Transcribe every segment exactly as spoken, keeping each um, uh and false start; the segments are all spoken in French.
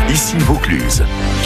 Ici Vaucluse.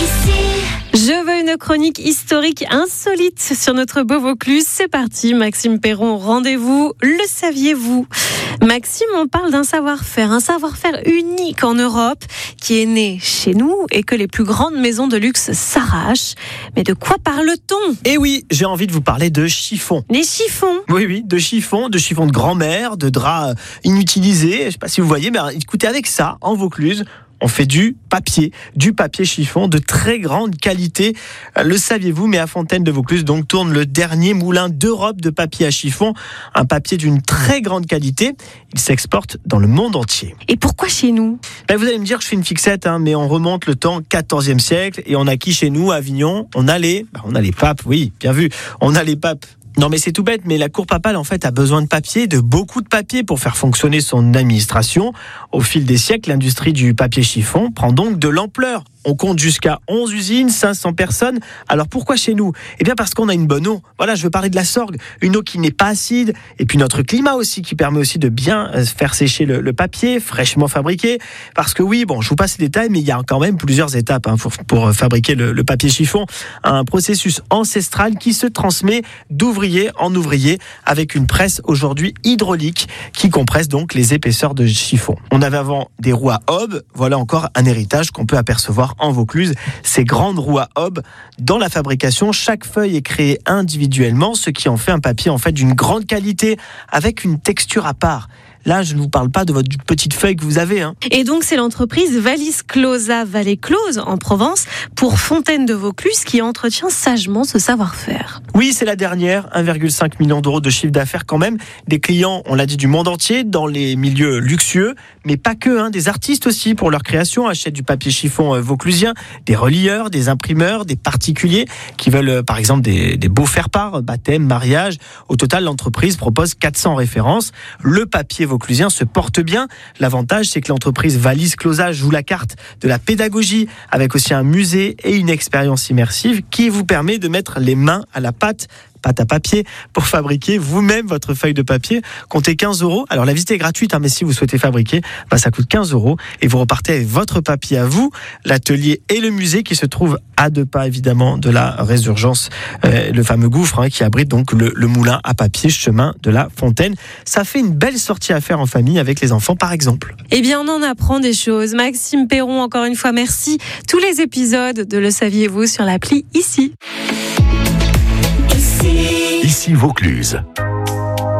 Je veux une chronique historique insolite sur notre beau Vaucluse. C'est parti, Maxime Perron, rendez-vous. Le saviez-vous ? Maxime, on parle d'un savoir-faire, un savoir-faire unique en Europe qui est né chez nous et que les plus grandes maisons de luxe s'arrachent. Mais de quoi parle-t-on ? Eh oui, j'ai envie de vous parler de chiffons. Les chiffons ? Oui, oui, de chiffons, de chiffons de grand-mère, de draps inutilisés. Je ne sais pas si vous voyez, mais écoutez, avec ça, en Vaucluse, on fait du papier, du papier chiffon de très grande qualité. Le saviez-vous, mais à Fontaine de Vaucluse donc tourne le dernier moulin d'Europe de papier à chiffon. Un papier d'une très grande qualité. Il s'exporte dans le monde entier. Et pourquoi chez nous ? Ben vous allez me dire que je fais une fixette, hein, mais on remonte le temps quatorzième siècle et on a qui chez nous à Avignon ? On a les, ben on a les papes, oui, bien vu. On a les papes. Non mais c'est tout bête, mais la cour papale en fait a besoin de papier, de beaucoup de papier pour faire fonctionner son administration. Au fil des siècles, l'industrie du papier chiffon prend donc de l'ampleur. On compte jusqu'à onze usines, cinq cents personnes. Alors pourquoi chez nous ? Eh bien parce qu'on a une bonne eau. Voilà, je veux parler de la Sorgue, une eau qui n'est pas acide, et puis notre climat aussi qui permet aussi de bien faire sécher le, le papier fraîchement fabriqué. Parce que oui, bon, je vous passe les détails, mais il y a quand même plusieurs étapes hein, pour, pour fabriquer le, le papier chiffon. Un processus ancestral qui se transmet d'ouvrier en ouvrier avec une presse aujourd'hui hydraulique qui compresse donc les épaisseurs de chiffon. On avait avant des roues à aubes. Voilà encore un héritage qu'on peut apercevoir en Vaucluse, ces grandes roues à aubes. Dans la fabrication, chaque feuille est créée individuellement, ce qui en fait un papier en fait d'une grande qualité, avec une texture à part. Là, je ne vous parle pas de votre petite feuille que vous avez. Hein. Et donc, c'est l'entreprise Vallis Closa Vallée Close, en Provence, pour Fontaine de Vaucluse, qui entretient sagement ce savoir-faire. Oui, c'est la dernière, un virgule cinq million d'euros de chiffre d'affaires quand même. Des clients, on l'a dit, du monde entier, dans les milieux luxueux, mais pas que, hein, des artistes aussi, pour leur création, achètent du papier chiffon vauclusien, des relieurs, des imprimeurs, des particuliers qui veulent, par exemple, des, des beaux faire-part, baptême, mariage. Au total, l'entreprise propose quatre cents références. Le papier vauclusien se porte bien. L'avantage, c'est que l'entreprise Vallis Closa joue la carte de la pédagogie avec aussi un musée et une expérience immersive qui vous permet de mettre les mains à la pâte. Pâte à papier pour fabriquer vous-même votre feuille de papier. Comptez quinze euros. Alors la visite est gratuite, hein, mais si vous souhaitez fabriquer, bah, ça coûte quinze euros et vous repartez avec votre papier à vous. L'atelier et le musée qui se trouvent à deux pas évidemment de la Résurgence, euh, le fameux gouffre hein, qui abrite donc le, le moulin à papier chemin de la Fontaine. Ça fait une belle sortie à faire en famille avec les enfants par exemple. Eh bien on en apprend des choses. Maxime Perron, encore une fois merci. Tous les épisodes de Le Saviez-vous sur l'appli Ici. Ici Vaucluse.